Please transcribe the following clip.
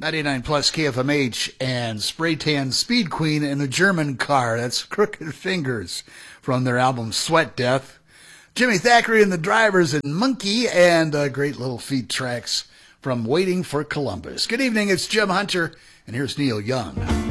99 plus KFMH and Spray Tan Speed Queen in a German car. That's Crooked Fingers from their album Sweat Death. Jimmy Thackeray and the Drivers and Monkey and great little feat tracks from Waiting for Columbus. Good evening, it's Jim Hunter, and here's Neil Young.